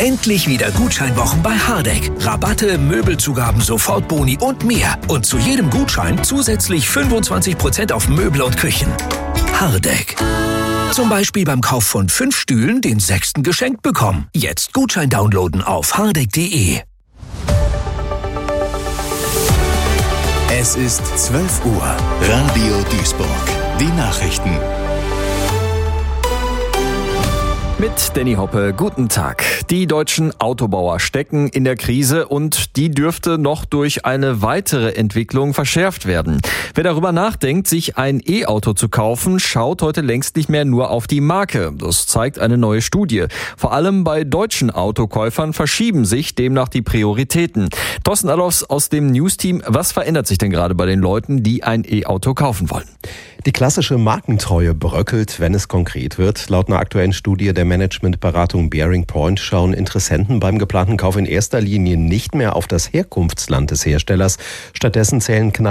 Endlich wieder Gutscheinwochen bei Hardegg. Rabatte, Möbelzugaben, Sofortboni und mehr. Und zu jedem Gutschein zusätzlich 25% auf Möbel und Küchen. Hardegg. Zum Beispiel beim Kauf von 5 Stühlen den 6. geschenkt bekommen. Jetzt Gutschein downloaden auf hardegg.de. Es ist 12 Uhr. Radio Duisburg. Die Nachrichten. Mit Danny Hoppe, guten Tag. Die deutschen Autobauer stecken in der Krise und die dürfte noch durch eine weitere Entwicklung verschärft werden. Wer darüber nachdenkt, sich ein E-Auto zu kaufen, schaut heute längst nicht mehr nur auf die Marke. Das zeigt eine neue Studie. Vor allem bei deutschen Autokäufern verschieben sich demnach die Prioritäten. Thorsten Allofs aus dem News-Team, was verändert sich denn gerade bei den Leuten, die ein E-Auto kaufen wollen? Die klassische Markentreue bröckelt, wenn es konkret wird. Laut einer aktuellen Studie der Managementberatung Bearing Point schauen Interessenten beim geplanten Kauf in erster Linie nicht mehr auf das Herkunftsland des Herstellers. Stattdessen zählen